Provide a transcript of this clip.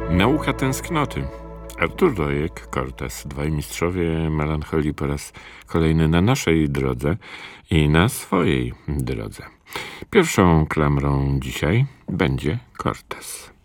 Nauka tęsknoty. Artur Dojek, Cortez, dwaj mistrzowie melancholii po raz kolejny na naszej drodze i na swojej drodze. Pierwszą klamrą dzisiaj będzie Cortez.